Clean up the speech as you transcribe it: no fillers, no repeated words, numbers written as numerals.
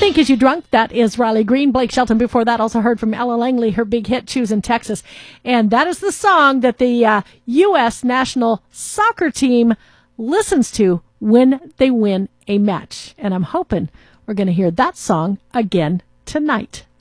Think Is You Drunk? That is Riley Green. Blake Shelton before that also heard from Ella Langley, her big hit, Choosing Texas. And that is the song that the U.S. national soccer team listens to when they win a match. And I'm hoping we're going to hear that song again tonight.